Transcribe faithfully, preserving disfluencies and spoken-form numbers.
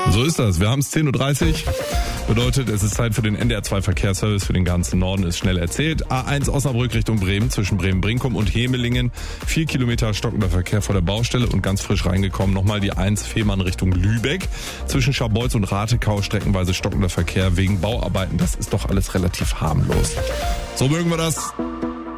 So ist das. Wir haben es zehn Uhr dreißig. Bedeutet, es ist Zeit für den N D R zwei Verkehrsservice für den ganzen Norden. Ist schnell erzählt. A eins Osnabrück Richtung Bremen zwischen Bremen-Brinkum und Hemelingen. Vier Kilometer stockender Verkehr vor der Baustelle und ganz frisch reingekommen nochmal die eins Fehmarn Richtung Lübeck. Zwischen Scharbeutz und Ratekau streckenweise stockender Verkehr wegen Bauarbeiten. Das ist doch alles relativ harmlos. So mögen wir das.